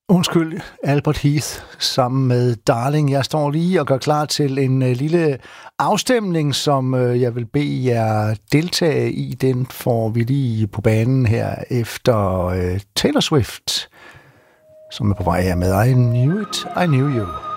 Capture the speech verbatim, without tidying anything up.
Undskyld, Albert Heath sammen med Darling. Jeg står lige og gør klar til en uh, lille afstemning, som uh, jeg vil bede jer deltage i. Den får vi lige på banen her efter uh, Taylor Swift, som er på vej her med I Knew It, I Knew You.